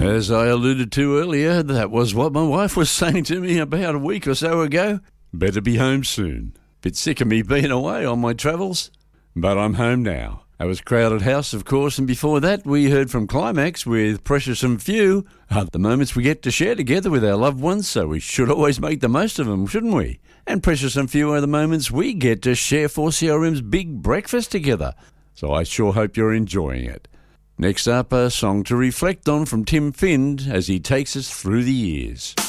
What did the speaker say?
As I alluded to earlier, that was what my wife was saying to me about a week or so ago. Better be home soon. Bit sick of me being away on my travels, but I'm home now. That was Crowded House, of course, and before that we heard from Climax with Precious and Few. The moments we get to share together with our loved ones, so we should always make the most of them, shouldn't we? And precious and few are the moments we get to share 4CRM's big breakfast together. So I sure hope you're enjoying it. Next up, a song to reflect on from Tim Find as he takes us through the years.